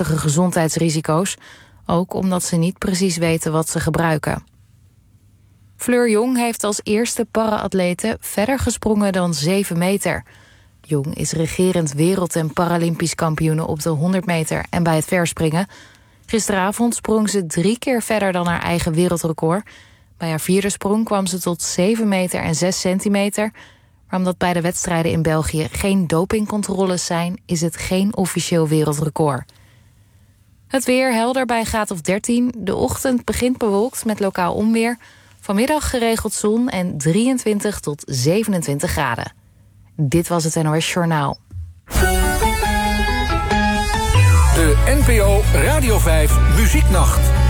ernstige gezondheidsrisico's, ook omdat ze niet precies weten wat ze gebruiken. Fleur Jong heeft als eerste para-atlete verder gesprongen dan 7 meter. Jong is regerend wereld- en paralympisch kampioene op de 100 meter en bij het verspringen. Gisteravond sprong ze 3 keer verder dan haar eigen wereldrecord. Bij haar 4e sprong kwam ze tot 7 meter en 6 centimeter. Maar omdat bij de wedstrijden in België geen dopingcontroles zijn, is het geen officieel wereldrecord. Het weer helder bij een graad of 13. De ochtend begint bewolkt met lokaal onweer. Vanmiddag geregeld zon en 23 tot 27 graden. Dit was het NOS Journaal. De NPO Radio 5 Muzieknacht.